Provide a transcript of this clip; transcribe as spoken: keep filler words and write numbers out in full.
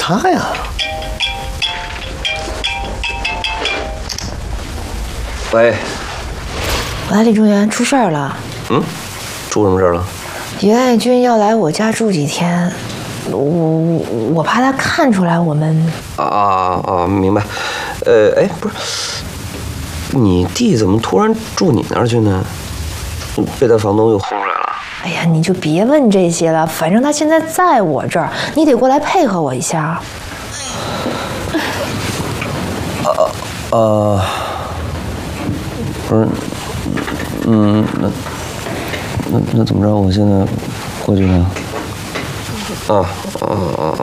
他呀？ 喂， 喂，李中原，出事儿了。 嗯，出什么事儿了？ 于爱军要来我家住几天，我我我怕他看出来我们。 啊啊啊！明白。呃，哎，不是，你弟怎么突然住你那儿去呢？被他房东又轰出来了？ 哎呀，你就别问这些了，反正他现在在我这儿，你得过来配合我一下。 呃呃，不是，嗯，那那那怎么着？我现在过去呢？啊啊啊！